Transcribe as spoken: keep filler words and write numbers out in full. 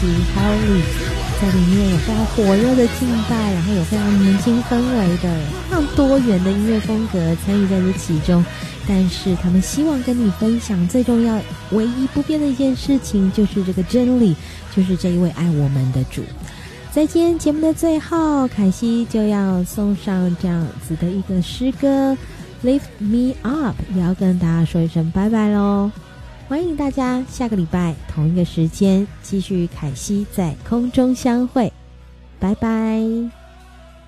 Holy， 在里面有非常火热的敬拜，然后有非常年轻氛围的非常多元的音乐风格参与在这其中。但是他们希望跟你分享最重要唯一不变的一件事情，就是这个真理，就是这一位爱我们的主。在今天节目的最后，凯西就要送上这样子的一个诗歌 Lift Me Up， 也要跟大家说一声拜拜咯。欢迎大家下个礼拜同一个时间继续凯西在空中相会，拜拜。